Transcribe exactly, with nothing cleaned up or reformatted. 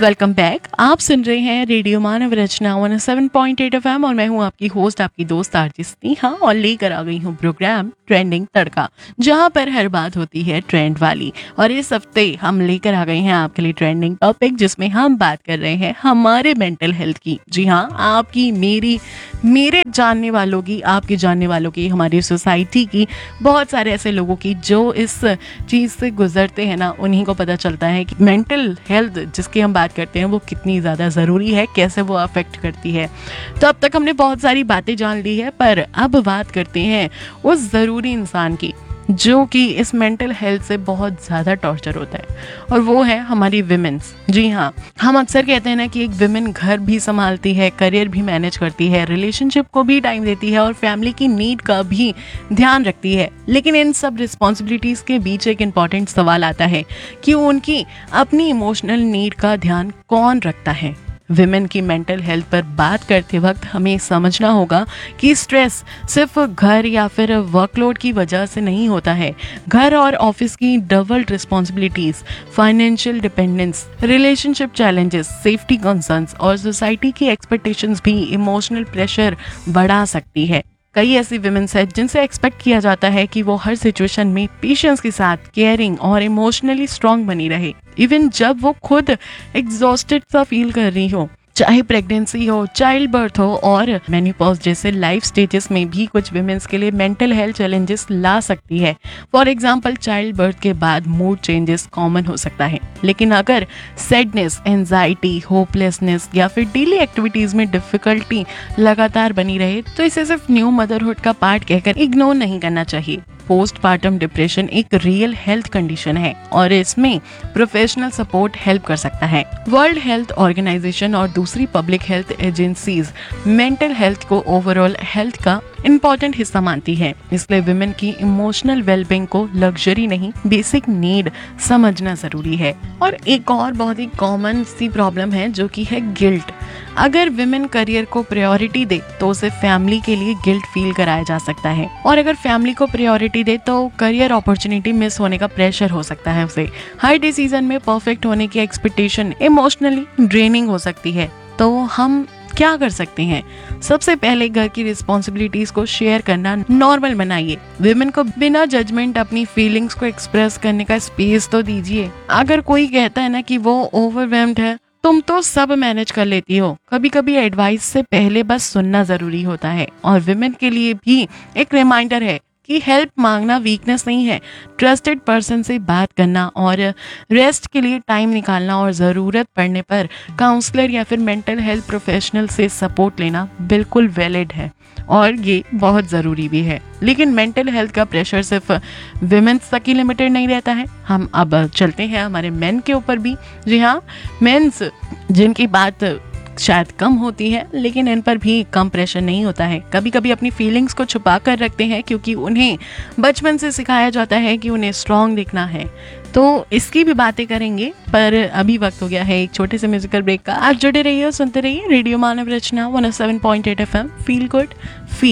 Welcome back. आप सुन रहे हैं रेडियो मानव रचना one seven point eight F M और मैं हूं आपकी होस्ट, आपकी दोस्त आरजी स्नेहा, और लेकर आ गई हूं प्रोग्राम ट्रेंडिंग तड़का, जहां पर हर बात होती है ट्रेंड वाली। और इस हफ्ते हम लेकर आ गए हैं आपके लिए ट्रेंडिंग टॉपिक, जिसमें हम बात कर रहे हैं हमारे मेंटल हेल्थ की। जी हाँ, आपकी, मेरी, मेरे जानने वालों की, आपके जानने वालों की, हमारी सोसाइटी की, बहुत सारे ऐसे लोगों की जो इस चीज़ से गुजरते हैं ना, उन्हीं को पता चलता है कि मेंटल हेल्थ जिसकी हम बात करते हैं वो कितनी ज़्यादा ज़रूरी है, कैसे वो अफेक्ट करती है। तो अब तक हमने बहुत सारी बातें जान ली है, पर अब बात करते हैं उस ज़रूरी इंसान की जो कि इस मेंटल हेल्थ से बहुत ज़्यादा टॉर्चर होता है, और वो है हमारी विमेंस। जी हाँ, हम अक्सर कहते हैं ना कि एक विमेन घर भी संभालती है, करियर भी मैनेज करती है, रिलेशनशिप को भी टाइम देती है और फैमिली की नीड का भी ध्यान रखती है। लेकिन इन सब रिस्पॉन्सिबिलिटीज़ के बीच एक इम्पॉर्टेंट सवाल आता है कि उनकी अपनी इमोशनल नीड का ध्यान कौन रखता है। विमेन की मेंटल हेल्थ पर बात करते वक्त हमें समझना होगा कि स्ट्रेस सिर्फ घर या फिर वर्कलोड की वजह से नहीं होता है। घर और ऑफिस की double responsibilities, financial dependence, relationship challenges, safety concerns और सोसाइटी की एक्सपेक्टेशंस भी इमोशनल प्रेशर बढ़ा सकती है। कई ऐसी विमेन्स हैं जिनसे एक्सपेक्ट किया जाता है कि वो हर सिचुएशन में पेशेंस के साथ केयरिंग और इमोशनली स्ट्रांग बनी रहे, इवन जब वो खुद एग्जॉस्टेड सा फील कर रही हो। चाहे प्रेगनेंसी हो, चाइल्ड बर्थ हो और मेनोपॉज जैसे लाइफ स्टेजेस में भी कुछ विमेंस के लिए मेंटल हेल्थ चैलेंजेस ला सकती है। फॉर एग्जांपल, चाइल्ड बर्थ के बाद मूड चेंजेस कॉमन हो सकता है, लेकिन अगर सैडनेस, एंजाइटी, होपलेसनेस या फिर डेली एक्टिविटीज में डिफिकल्टी लगातार बनी रहे तो इसे सिर्फ न्यू मदरहुड का पार्ट कहकर इग्नोर नहीं करना चाहिए। पोस्टपार्टम डिप्रेशन एक रियल हेल्थ कंडीशन है और इसमें प्रोफेशनल सपोर्ट हेल्प कर सकता है। वर्ल्ड हेल्थ ऑर्गेनाइजेशन और दूसरी public health agencies mental health को ओवरऑल हेल्थ का इम्पोर्टेंट हिस्सा मानती है, इसलिए विमेन की इमोशनल वेलबींग को लग्जरी नहीं, बेसिक नीड समझना जरूरी है। और एक और बहुत ही कॉमन सी प्रॉब्लम है जो कि है गिल्ट। अगर विमेन करियर को प्रायोरिटी दे तो उसे फैमिली के लिए गिल्ट फील कराया जा सकता है, और अगर फैमिली को प्रायोरिटी दे तो करियर अपॉर्चुनिटी मिस होने का प्रेशर हो सकता है उसे। हर डिसीजन में परफेक्ट होने की एक्सपेक्टेशन इमोशनली ड्रेनिंग हो सकती है। तो हम क्या कर सकते हैं? सबसे पहले घर की रिस्पॉन्सिबिलिटीज को शेयर करना नॉर्मल बनाइए। विमेन को बिना जजमेंट अपनी फीलिंग्स को एक्सप्रेस करने का स्पेस तो दीजिए। अगर कोई कहता है ना कि वो ओवरवेल्म्ड है, तुम तो सब मैनेज कर लेती हो, कभी कभी एडवाइस से पहले बस सुनना जरूरी होता है। और विमेन के लिए भी एक रिमाइंडर है कि हेल्प मांगना वीकनेस नहीं है। ट्रस्टेड पर्सन से बात करना और रेस्ट के लिए टाइम निकालना और ज़रूरत पड़ने पर काउंसलर या फिर मेंटल हेल्थ प्रोफेशनल से सपोर्ट लेना बिल्कुल वैलिड है और ये बहुत ज़रूरी भी है। लेकिन मेंटल हेल्थ का प्रेशर सिर्फ विमेन्स तक ही लिमिटेड नहीं रहता है। हम अब चलते हैं हमारे मेन के ऊपर भी। जी हाँ, मेंस जिनकी बात शायद कम होती है, लेकिन इन पर भी कम प्रेशर नहीं होता है। कभी कभी अपनी फीलिंग्स को छुपा कर रखते हैं क्योंकि उन्हें बचपन से सिखाया जाता है कि उन्हें स्ट्रांग दिखना है। तो इसकी भी बातें करेंगे, पर अभी वक्त हो गया है एक छोटे से म्यूजिकल ब्रेक का। आज जुड़े रहिए और सुनते रहिए रेडियो मानव रचना one seven point eight F M. Feel good, feel